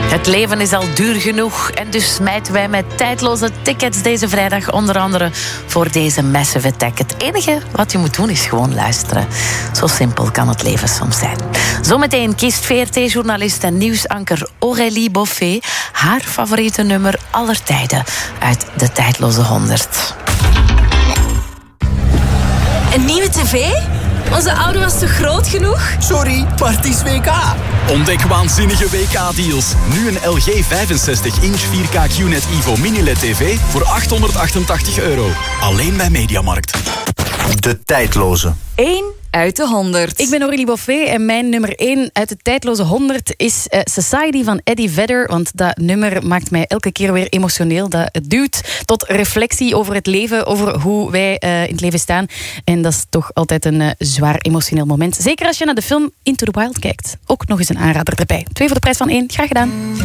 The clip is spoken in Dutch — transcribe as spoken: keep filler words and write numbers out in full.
Het leven is al duur genoeg en dus smijten wij met tijdloze tickets deze vrijdag onder andere voor deze Massive Attack. Het enige wat je moet doen is gewoon luisteren. Zo simpel kan het leven soms zijn. Zometeen kiest V R T-journalist en nieuwsanker Aurélie Boffet haar favoriete nummer aller tijden uit de tijdloze honderd. Een nieuwe tv? Onze oude was te groot genoeg? Sorry, Parties W K. Ontdek waanzinnige W K-deals. Nu een L G vijfenzestig inch vier K Q N E T Evo Mini L E D T V voor achthonderdachtentachtig euro. Alleen bij Mediamarkt. De tijdloze. Eén uit de honderd. Ik ben Aurélie Boffet en mijn nummer één uit de tijdloze honderd is uh, Society van Eddie Vedder. Want dat nummer maakt mij elke keer weer emotioneel. Dat het duwt tot reflectie over het leven, over hoe wij uh, in het leven staan. En dat is toch altijd een uh, zwaar emotioneel moment. Zeker als je naar de film Into the Wild kijkt. Ook nog eens een aanrader erbij. Twee voor de prijs van één. Graag gedaan.